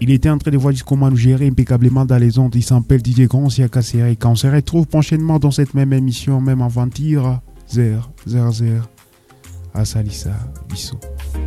Il était en train de voir comment nous gérer impeccablement dans les ondes. Il s'appelle DJ Grand Siakassere. Quand on se retrouve prochainement dans cette même émission, même aventure, Zer, à Salissa, Bissot.